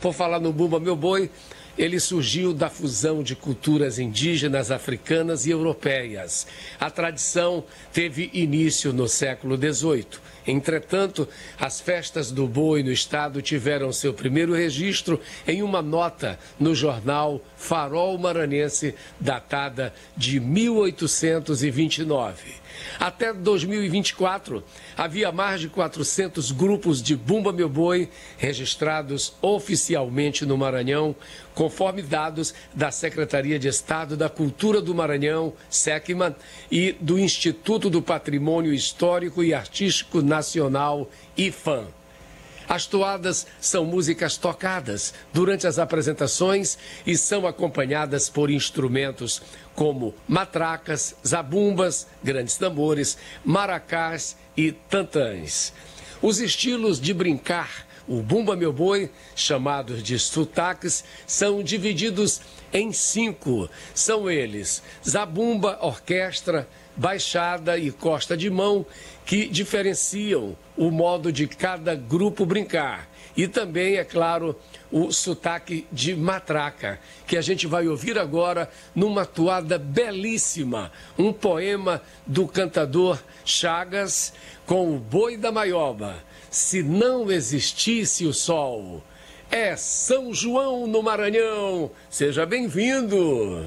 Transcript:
Por falar no Bumba Meu Boi, ele surgiu da fusão de culturas indígenas, africanas e europeias. A tradição teve início no século XVIII. Entretanto, as festas do boi no estado tiveram seu primeiro registro em uma nota no jornal Farol Maranhense, datada de 1829. Até 2024, havia mais de 400 grupos de Bumba Meu Boi registrados oficialmente no Maranhão, conforme dados da Secretaria de Estado da Cultura do Maranhão, SECMA, e do Instituto do Patrimônio Histórico e Artístico Nacional, IFAM. As toadas são músicas tocadas durante as apresentações e são acompanhadas por instrumentos como matracas, zabumbas, grandes tambores, maracás e tantãs. Os estilos de brincar, o Bumba Meu Boi, chamados de sotaques, são divididos em 5. São eles: zabumba, orquestra, baixada e costa de mão, que diferenciam o modo de cada grupo brincar. E também, é claro, o sotaque de matraca, que a gente vai ouvir agora numa toada belíssima, um poema do cantador Chagas com o Boi da Maioba. Se não existisse o sol, é São João no Maranhão. Seja bem-vindo!